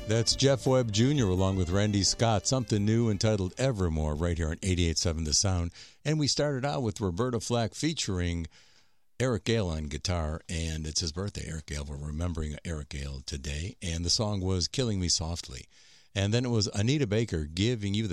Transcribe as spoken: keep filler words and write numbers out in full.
That's Jeff Webb Junior along with Randy Scott, something new entitled Evermore, right here on eighty-eight point seven The Sound. And we started out with Roberta Flack featuring Eric Gale on guitar, and it's his birthday, Eric Gale. We're remembering Eric Gale today, and the song was Killing Me Softly. And then it was Anita Baker giving you the